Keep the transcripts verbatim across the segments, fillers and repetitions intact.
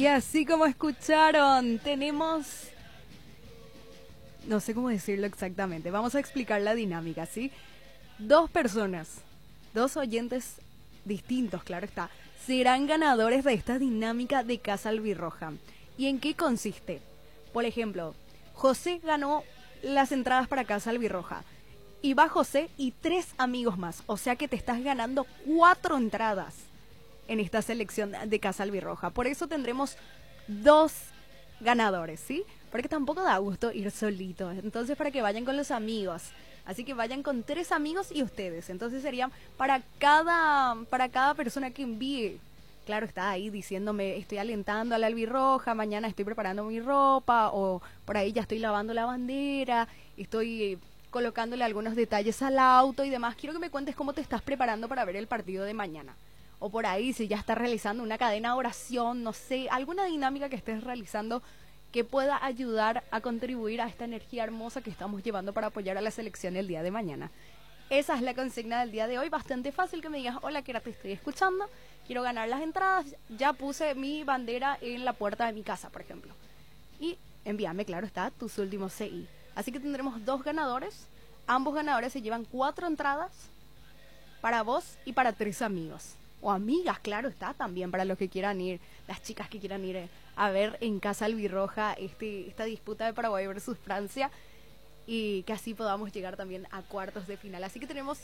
así como escucharon, tenemos... No sé cómo decirlo exactamente. Vamos a explicar la dinámica, ¿sí? Dos personas, dos oyentes distintos, claro está, serán ganadores de esta dinámica de Casa Albirroja. ¿Y en qué consiste? Por ejemplo, José ganó las entradas para Casa Albirroja. Y va José y tres amigos más. O sea que te estás ganando cuatro entradas en esta selección de Casa Albirroja. Por eso tendremos dos ganadores, ¿sí? Porque tampoco da gusto ir solito. Entonces, para que vayan con los amigos. Así que vayan con tres amigos y ustedes. Entonces serían para cada, para cada persona que envíe. Claro, está ahí diciéndome, estoy alentando a la albirroja, mañana estoy preparando mi ropa, o por ahí ya estoy lavando la bandera, estoy colocándole algunos detalles al auto y demás. Quiero que me cuentes cómo te estás preparando para ver el partido de mañana. O por ahí, si ya estás realizando una cadena de oración, no sé, alguna dinámica que estés realizando que pueda ayudar a contribuir a esta energía hermosa que estamos llevando para apoyar a la selección el día de mañana. Esa es la consigna del día de hoy, bastante fácil, que me digas, hola, Kera, te estoy escuchando, quiero ganar las entradas, ya puse mi bandera en la puerta de mi casa, por ejemplo. Y envíame, claro está, tus últimos C I. Así que tendremos dos ganadores, ambos ganadores se llevan cuatro entradas para vos y para tres amigos. O amigas, claro está, también para los que quieran ir, las chicas que quieran ir eh, a ver en Casa Albirroja este, esta disputa de Paraguay versus Francia, y que así podamos llegar también a cuartos de final. Así que tenemos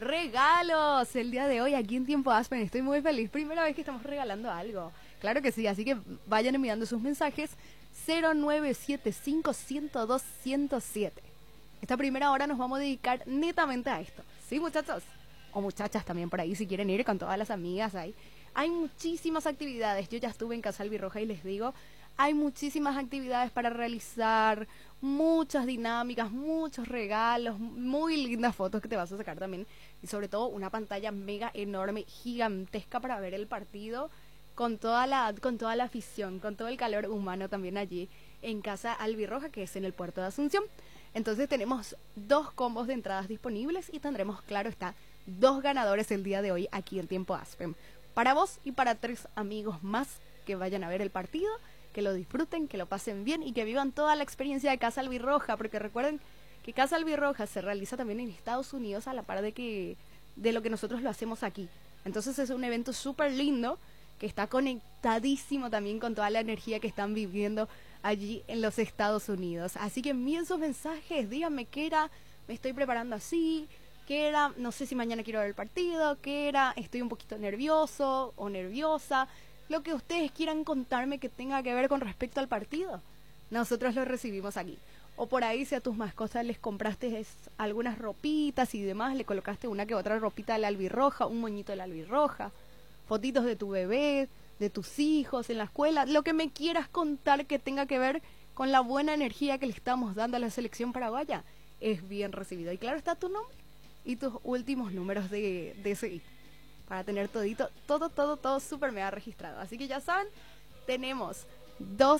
regalos el día de hoy aquí en Tiempo Aspen. Estoy muy feliz, primera vez que estamos regalando algo. Claro que sí, así que vayan enviando sus mensajes cero nueve siete cinco, uno cero dos, uno cero siete. Esta primera hora nos vamos a dedicar netamente a esto, ¿sí, muchachos? O muchachas también por ahí, si quieren ir con todas las amigas ahí. Hay muchísimas actividades. Yo ya estuve en Casa Albirroja y les digo, hay muchísimas actividades para realizar, muchas dinámicas, muchos regalos, muy lindas fotos que te vas a sacar también. Y sobre todo una pantalla mega enorme, gigantesca para ver el partido con toda la, con toda la afición, con todo el calor humano también allí en Casa Albirroja, que es en el puerto de Asunción. Entonces tenemos dos combos de entradas disponibles y tendremos, claro está, dos ganadores el día de hoy aquí en Tiempo Aspen. Para vos y para tres amigos más que vayan a ver el partido, que lo disfruten, que lo pasen bien y que vivan toda la experiencia de Casa Albirroja, porque recuerden que Casa Albirroja se realiza también en Estados Unidos a la par de que de lo que nosotros lo hacemos aquí. Entonces es un evento súper lindo que está conectadísimo también con toda la energía que están viviendo allí en los Estados Unidos. Así que envíen sus mensajes, díganme qué era, me estoy preparando así, qué era, no sé si mañana quiero ver el partido, qué era, estoy un poquito nervioso o nerviosa, lo que ustedes quieran contarme que tenga que ver con respecto al partido, nosotros lo recibimos aquí. O por ahí, si a tus mascotas les compraste es, algunas ropitas y demás, le colocaste una que otra ropita de la albirroja, un moñito de la albirroja, fotitos de tu bebé, de tus hijos en la escuela, lo que me quieras contar que tenga que ver con la buena energía que le estamos dando a la selección paraguaya, es bien recibido. Y claro está tu nombre y tus últimos números de, de C I, para tener todito, todo, todo, todo súper mega registrado. Así que ya saben, tenemos dos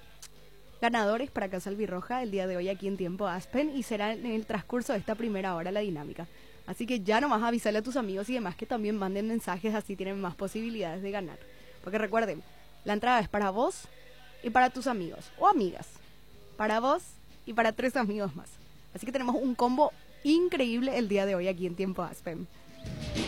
ganadores para Casa Albirroja el día de hoy aquí en Tiempo Aspen, y será en el transcurso de esta primera hora la dinámica. Así que ya nomás avisarle a tus amigos y demás que también manden mensajes, así tienen más posibilidades de ganar. Porque recuerden, la entrada es para vos y para tus amigos o amigas, para vos y para tres amigos más. Así que tenemos un combo increíble el día de hoy aquí en Tiempo Aspen.